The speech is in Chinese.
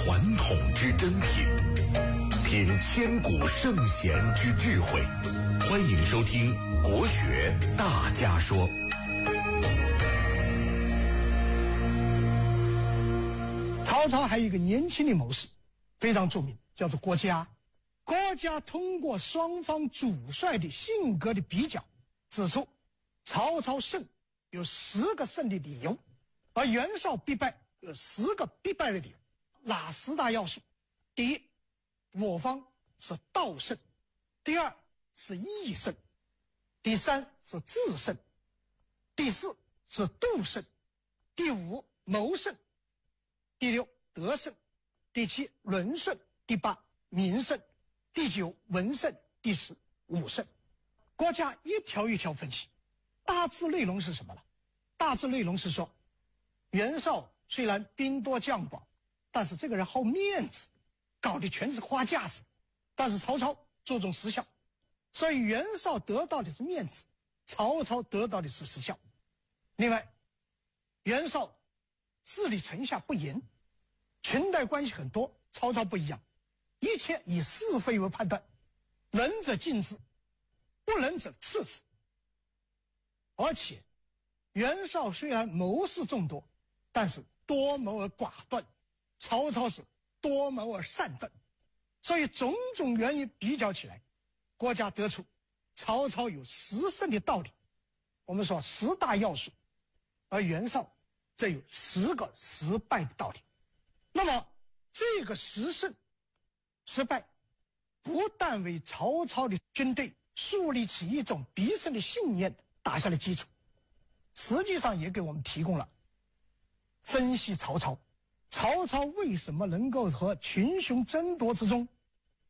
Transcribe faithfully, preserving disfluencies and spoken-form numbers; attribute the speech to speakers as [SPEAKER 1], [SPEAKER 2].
[SPEAKER 1] 传统之珍品，品千古圣贤之智慧。欢迎收听《国学大家说》。
[SPEAKER 2] 曹操还有一个年轻的谋士，非常著名，叫做郭嘉。郭嘉通过双方主帅的性格的比较，指出曹操胜有十个胜的理由，而袁绍必败有十个必败的理由。哪十大要素？第一，我方是道胜；第二是义胜；第三是智胜；第四是度胜；第五谋胜；第六德胜；第七伦胜；第八民胜；第九文胜；第十武胜。郭嘉一条一条分析，大致内容是什么呢？大致内容是说，袁绍虽然兵多将广，但是这个人好面子，搞的全是花架子。但是曹操注重实效，所以袁绍得到的是面子，曹操得到的是实效。另外，袁绍治理城下不严，裙带关系很多，曹操不一样，一切以是非为判断，能者尽之，不能者斥之。而且袁绍虽然谋士众多，但是多谋而寡断，曹操是多谋而善断。所以种种原因比较起来，郭嘉得出曹操有十胜的道理。我们说十大要素，而袁绍这有十个十败的道理。那么这个十胜十败，不但为曹操的军队树立起一种必胜的信念打下了基础，实际上也给我们提供了分析曹操。曹操为什么能够和群雄争夺之中